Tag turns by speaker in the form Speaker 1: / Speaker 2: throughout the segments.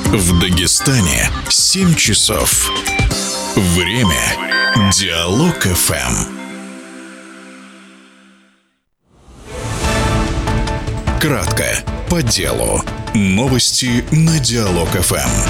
Speaker 1: В Дагестане 7 часов. Время Диалог ФМ. Кратко, по делу. Новости на Диалог ФМ.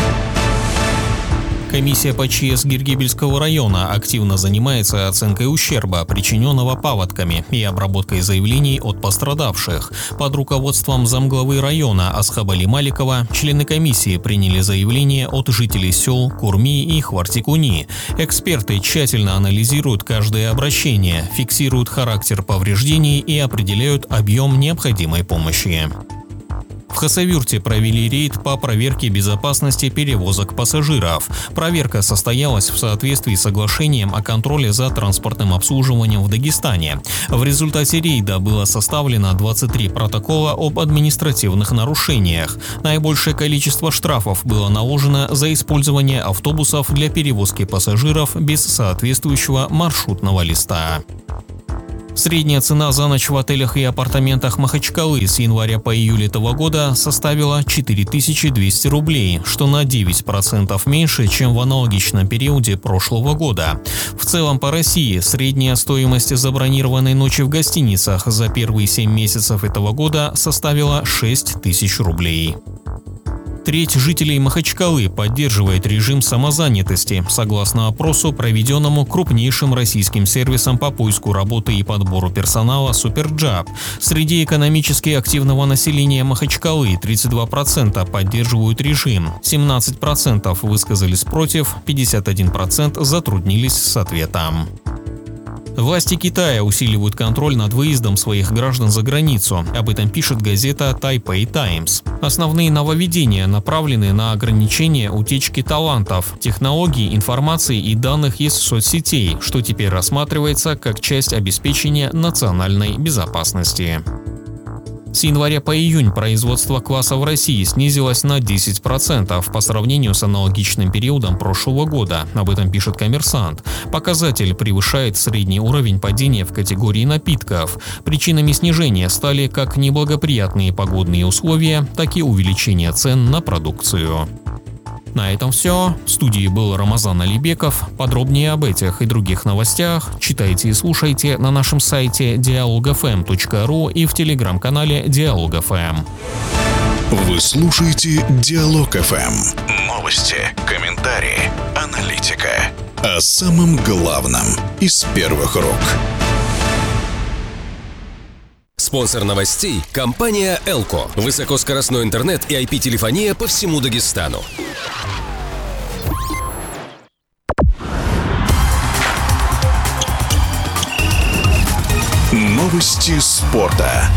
Speaker 2: Комиссия по ЧС Гиргибельского района активно занимается оценкой ущерба, причиненного паводками, и обработкой заявлений от пострадавших. Под руководством замглавы района Асхабали Маликова члены комиссии приняли заявления от жителей сел Курми и Хвартикуни. Эксперты тщательно анализируют каждое обращение, фиксируют характер повреждений и определяют объем необходимой помощи. В Хасавюрте провели рейд по проверке безопасности перевозок пассажиров. Проверка состоялась в соответствии с соглашением о контроле за транспортным обслуживанием в Дагестане. В результате рейда было составлено 23 протокола об административных нарушениях. Наибольшее количество штрафов было наложено за использование автобусов для перевозки пассажиров без соответствующего маршрутного листа. Средняя цена за ночь в отелях и апартаментах Махачкалы с января по июль этого года составила 4200 рублей, что на 9% меньше, чем в аналогичном периоде прошлого года. В целом по России средняя стоимость забронированной ночи в гостиницах за первые 7 месяцев этого года составила 6000 рублей. Треть жителей Махачкалы поддерживает режим самозанятости, согласно опросу, проведенному крупнейшим российским сервисом по поиску работы и подбору персонала Суперджаб. Среди экономически активного населения Махачкалы 32% поддерживают режим, 17% высказались против, 51% затруднились с ответом. Власти Китая усиливают контроль над выездом своих граждан за границу. Об этом пишет газета Taipei Times. Основные нововведения направлены на ограничение утечки талантов, технологий, информации и данных из соцсетей, что теперь рассматривается как часть обеспечения национальной безопасности. С января по июнь производство кваса в России снизилось на 10% по сравнению с аналогичным периодом прошлого года. Об этом пишет «Коммерсант». Показатель превышает средний уровень падения в категории напитков. Причинами снижения стали как неблагоприятные погодные условия, так и увеличение цен на продукцию. На этом все. В студии был Рамазан Алибеков. Подробнее об этих и других новостях читайте и слушайте на нашем сайте dialogfm.ru и в телеграм-канале Диалог ФМ.
Speaker 1: Вы слушаете Диалог ФМ. Новости, комментарии, аналитика. О самом главном из первых рук.
Speaker 3: Спонсор новостей – компания «Элко». Высокоскоростной интернет и IP-телефония по всему Дагестану.
Speaker 1: Новости спорта.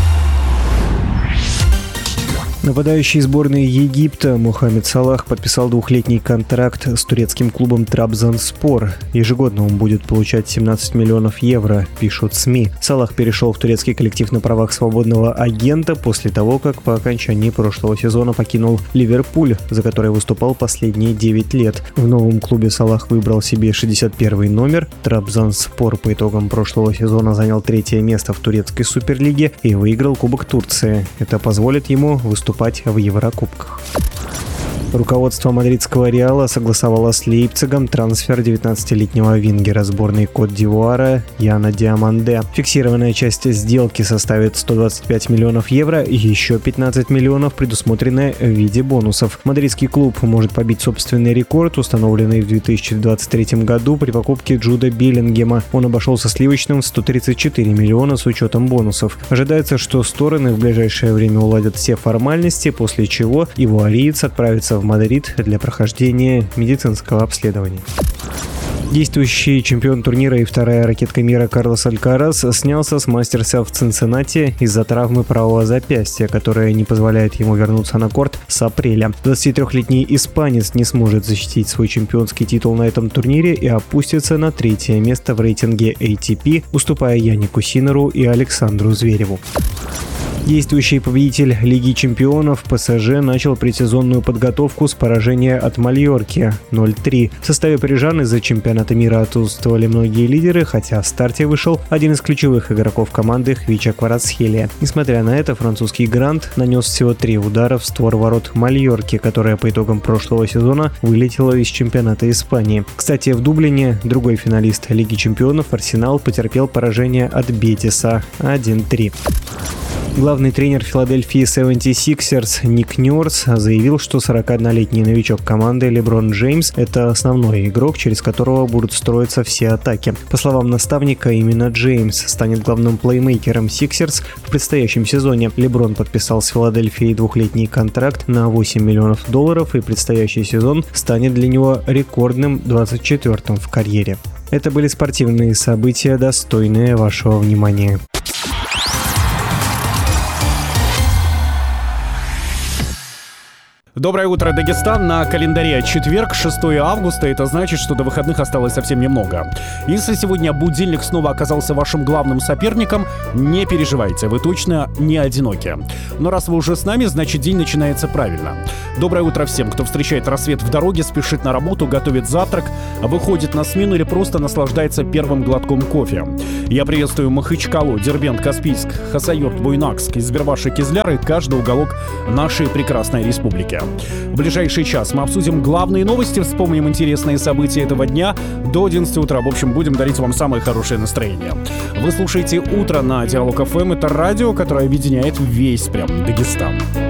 Speaker 4: Нападающий сборной Египта Мохамед Салах подписал 2-летний контракт с турецким клубом Трабзонспор. Ежегодно он будет получать 17 миллионов евро, пишут СМИ. Салах перешел в турецкий коллектив на правах свободного агента после того, как по окончании прошлого сезона покинул Ливерпуль, за который выступал последние 9 лет. В новом клубе Салах выбрал себе 61-й номер. Трабзонспор по итогам прошлого сезона занял 3-е место в турецкой суперлиге и выиграл Кубок Турции. Это позволит ему выступать в Еврокубках. Руководство мадридского Реала согласовало с Лейпцигом трансфер 19-летнего вингера сборной Кот-д'Ивуара Яна Диаманде. Фиксированная часть сделки составит 125 миллионов евро и еще 15 миллионов предусмотрены в виде бонусов. Мадридский клуб может побить собственный рекорд, установленный в 2023 году при покупке Джуда Беллингема. Он обошелся сливочным в 134 миллиона с учетом бонусов. Ожидается, что стороны в ближайшее время уладят все формальности, после чего ивуариец отправится в Мадрид для прохождения медицинского обследования. Действующий чемпион турнира и вторая ракетка мира Карлос Алькарас снялся с мастерса в Цинциннати из-за травмы правого запястья, которая не позволяет ему вернуться на корт с апреля. 23-летний испанец не сможет защитить свой чемпионский титул на этом турнире и опустится на 3-е место в рейтинге ATP, уступая Янику Синнеру и Александру Звереву. Действующий победитель Лиги чемпионов ПСЖ начал предсезонную подготовку с поражения от Мальорки 0-3. В составе парижан из-за чемпионата мира отсутствовали многие лидеры, хотя в старте вышел один из ключевых игроков команды Хвича Кварацхелия. Несмотря на это, французский грант нанес всего 3 удара в створ ворот Мальорки, которая по итогам прошлого сезона вылетела из чемпионата Испании. Кстати, в Дублине другой финалист Лиги чемпионов Арсенал потерпел поражение от Бетиса 1-3. Главный тренер Филадельфии 76ers Ник Нёрс заявил, что 41-летний новичок команды Леброн Джеймс – это основной игрок, через которого будут строиться все атаки. По словам наставника, именно Джеймс станет главным плеймейкером Сиксерс в предстоящем сезоне. Леброн подписал с Филадельфией 2-летний контракт на $8 миллионов, и предстоящий сезон станет для него рекордным 24-м в карьере. Это были спортивные события, достойные вашего внимания.
Speaker 5: Доброе утро, Дагестан. На календаре четверг, 6 августа. Это значит, что до выходных осталось совсем немного. Если сегодня будильник снова оказался вашим главным соперником, не переживайте, вы точно не одиноки. Но раз вы уже с нами, значит день начинается правильно. Доброе утро всем, кто встречает рассвет в дороге, спешит на работу, готовит завтрак, выходит на смену или просто наслаждается первым глотком кофе. Я приветствую Махачкалу, Дербент, Каспийск, Хасавюрт, Буйнакск, Избербаш и Кизляр и каждый уголок нашей прекрасной республики. В ближайший час мы обсудим главные новости, вспомним интересные события этого дня до 11 утра. В общем, будем дарить вам самое хорошее настроение. Вы слушаете «Утро» на Диалог ФМ. Это радио, которое объединяет весь прям Дагестан.